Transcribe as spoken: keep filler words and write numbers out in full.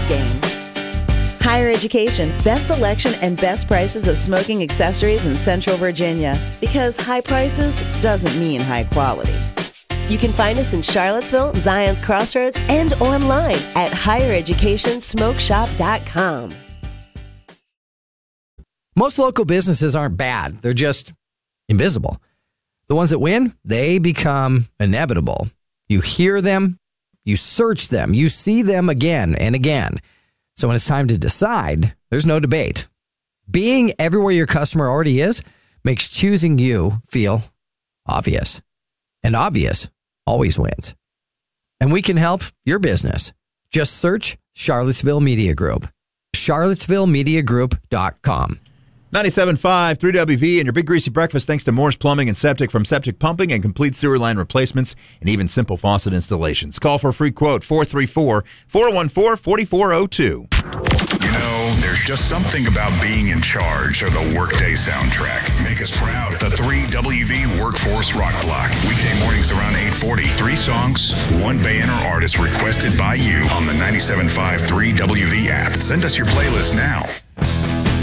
gain. Higher Education, best selection and best prices of smoking accessories in Central Virginia. Because high prices doesn't mean high quality. You can find us in Charlottesville, Zion Crossroads, and online at higher education smoke shop dot com. Most local businesses aren't bad. They're just invisible. The ones that win, they become inevitable. You hear them, you search them, you see them again and again. So when it's time to decide, there's no debate. Being everywhere your customer already is makes choosing you feel obvious. And obvious always wins. And we can help your business. Just search Charlottesville Media Group. charlottesville media group dot com. ninety-seven point five, three W V, and your Big Greasy Breakfast thanks to Moore's Plumbing and Septic, from septic pumping and complete sewer line replacements and even simple faucet installations. Call for a free quote, four three four, four one four, four four zero two. You know, there's just something about being in charge of the Workday soundtrack. Make us proud. The three W V Workforce Rock Block. Weekday mornings around eight forty. Three songs, one band or artist requested by you on the ninety-seven point five three W V app. Send us your playlist now.